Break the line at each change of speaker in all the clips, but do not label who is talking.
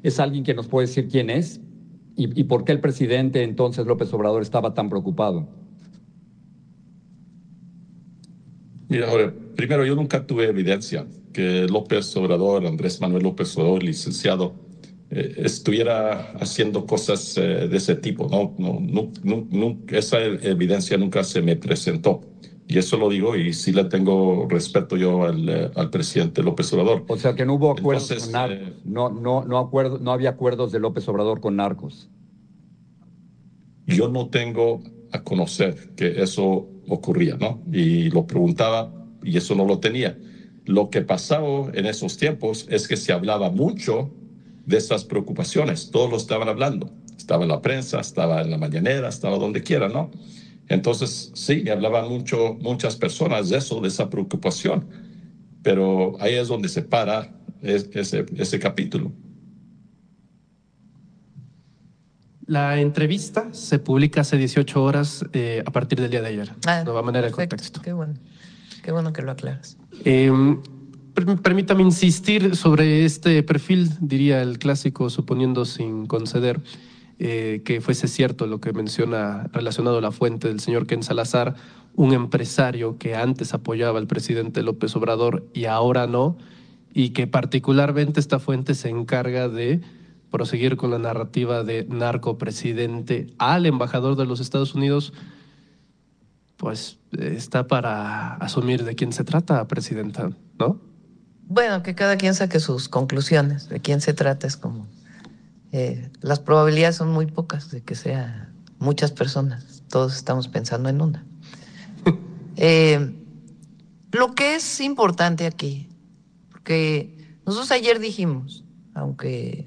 ¿Es alguien que nos puede decir quién es? ¿Y por qué el presidente entonces López Obrador estaba tan preocupado?
Mira, ahora, primero, yo nunca tuve evidencia que López Obrador, Andrés Manuel López Obrador, licenciado, estuviera haciendo cosas de ese tipo. Esa evidencia nunca se me presentó. Y eso lo digo y sí le tengo respeto yo al presidente López Obrador.
O sea que no hubo acuerdos con
Entonces,
narcos, no había acuerdos de López Obrador con narcos.
yo no tengo a conocer que eso ocurría, ¿no? Y lo preguntaba y eso no lo tenía. Lo que pasaba en esos tiempos es que se hablaba mucho de esas preocupaciones. Todos lo estaban hablando. Estaba en la prensa, estaba en la mañanera, estaba donde quiera, ¿no? Entonces, sí, me hablaban muchas personas de eso, de esa preocupación. Pero ahí es donde se para ese capítulo.
La entrevista se publica hace 18 horas a partir del día de ayer. Nueva manera de
Perfecto.
contexto.
Qué bueno que lo aclaras.
Permítame insistir sobre este perfil, diría el clásico, suponiendo sin conceder que fuese cierto lo que menciona relacionado a la fuente del señor Ken Salazar, un empresario que antes apoyaba al presidente López Obrador y ahora no, y que particularmente esta fuente se encarga de proseguir con la narrativa de narcopresidente al embajador de los Estados Unidos. Pues está para asumir de quién se trata, presidenta, ¿no?
Bueno, que cada quien saque sus conclusiones de quién se trata. Es como las probabilidades son muy pocas de que sea muchas personas. Todos estamos pensando en una. Lo que es importante aquí, porque nosotros ayer dijimos, aunque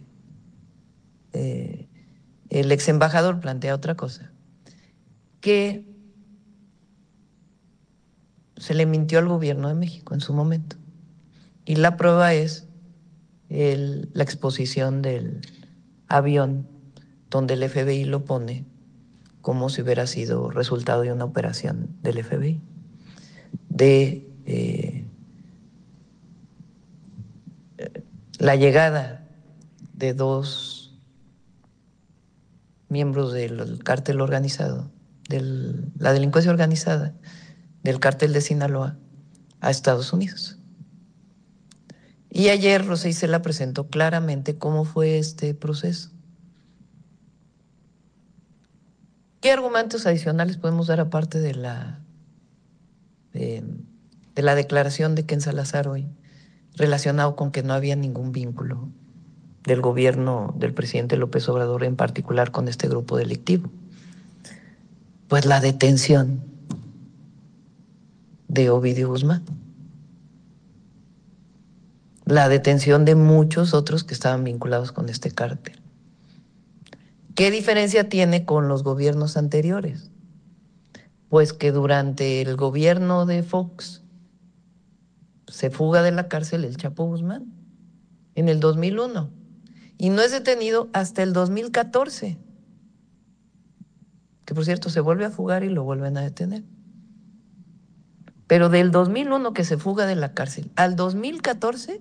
el ex embajador plantea otra cosa, que se le mintió al gobierno de México en su momento. Y la prueba es la exposición del avión donde el FBI lo pone como si hubiera sido resultado de una operación del FBI, de la llegada de dos miembros del cártel organizado, de la delincuencia organizada, del cártel de Sinaloa a Estados Unidos. Y ayer Rosa Isela presentó claramente cómo fue este proceso. ¿Qué argumentos adicionales podemos dar aparte de la declaración de Ken Salazar hoy, relacionado con que no había ningún vínculo del gobierno del presidente López Obrador, en particular con este grupo delictivo? Pues la detención de Ovidio Guzmán, la detención de muchos otros que estaban vinculados con este cártel. ¿Qué diferencia tiene con los gobiernos anteriores? Pues que durante el gobierno de Fox se fuga de la cárcel el Chapo Guzmán en el 2001 y no es detenido hasta el 2014, que por cierto se vuelve a fugar y lo vuelven a detener. Pero del 2001 que se fuga de la cárcel al 2014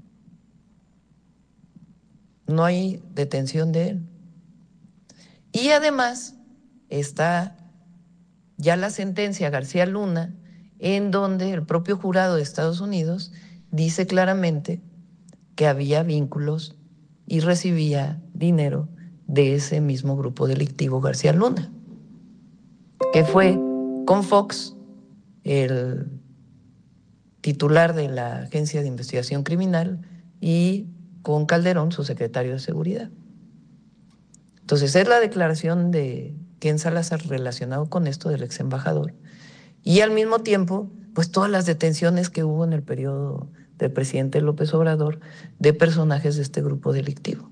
no hay detención de él. Y además está ya la sentencia García Luna, en donde el propio jurado de Estados Unidos dice claramente que había vínculos y recibía dinero de ese mismo grupo delictivo García Luna, que fue con Fox, el titular de la Agencia de Investigación Criminal, y con Calderón, su secretario de Seguridad. Entonces es la declaración de Ken Salazar relacionado con esto del ex embajador y al mismo tiempo pues todas las detenciones que hubo en el periodo del presidente López Obrador de personajes de este grupo delictivo.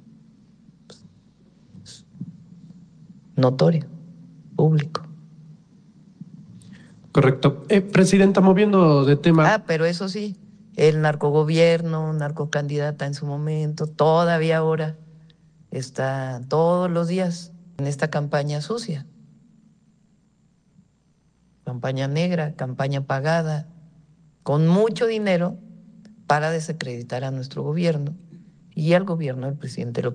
Notorio, público.
Correcto. Presidenta, moviendo de tema.
Pero eso sí, el narcogobierno, narcocandidata en su momento, todavía ahora está todos los días en esta campaña sucia. Campaña negra, campaña pagada, con mucho dinero para desacreditar a nuestro gobierno y al gobierno del presidente López